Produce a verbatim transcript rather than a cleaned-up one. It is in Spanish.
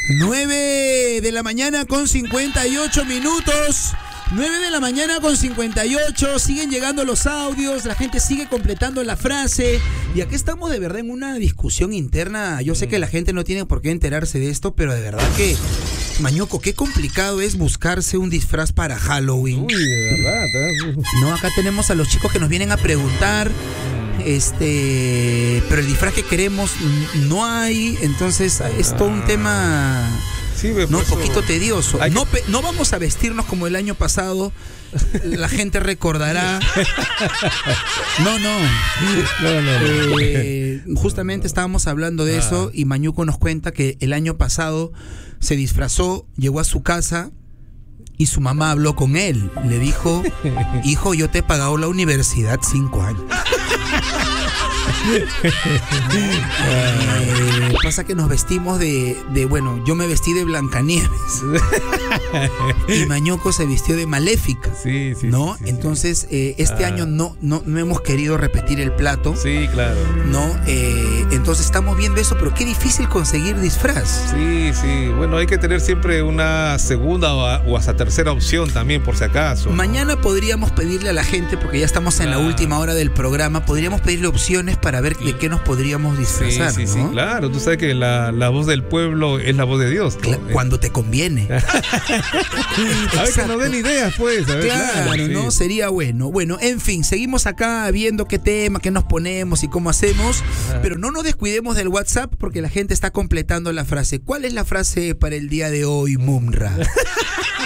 nueve de la mañana con cincuenta y ocho minutos. nueve de la mañana con cincuenta y ocho. Siguen llegando los audios. La gente sigue completando la frase. Y aquí estamos de verdad en una discusión interna. Yo sé que la gente no tiene por qué enterarse de esto, pero de verdad que, Mañoco, qué complicado es buscarse un disfraz para Halloween. Uy, de verdad. ¿eh? No, acá tenemos a los chicos que nos vienen a preguntar. Este, pero el disfraz que queremos no hay. Entonces es todo un tema... Sí, me no, un puso... poquito tedioso. Hay No, que... pe- no vamos a vestirnos como el año pasado. La gente recordará. No, no. No, no, no. Eh, justamente estábamos hablando de eso y Mañuco nos cuenta que el año pasado se disfrazó, llegó a su casa y su mamá habló con él. Le dijo: hijo, yo te he pagado la universidad cinco años. Eh, pasa que nos vestimos de, de, bueno, yo me vestí de Blancanieves y Mañoco se vistió de Maléfica, Sí, sí. ¿no? Sí, sí, Entonces, eh, este Ah. año no, no, no hemos querido repetir el plato, Sí, claro. ¿no? Eh, entonces estamos viendo eso, pero qué difícil conseguir disfraz. Sí, sí. Bueno, hay que tener siempre una segunda o, a- o hasta tercera opción también, por si acaso, ¿no? Mañana podríamos pedirle a la gente, porque ya estamos en la Claro. última hora del programa, podríamos pedirle opciones para ver de qué nos podríamos Sí, disfrazar, sí, sí, ¿no? claro. Tú sabes que la, la voz del pueblo es la voz de Dios, ¿no? Cla- Cuando te conviene. A ver, que nos den ideas, pues. A ver, Claro, sí. ¿no? Sería bueno. Bueno, en fin, seguimos acá viendo qué tema, qué nos ponemos y cómo hacemos, Ah. pero no nos descuidemos del WhatsApp porque la gente está completando la frase. ¿Cuál es la frase para el día de hoy, Mumra?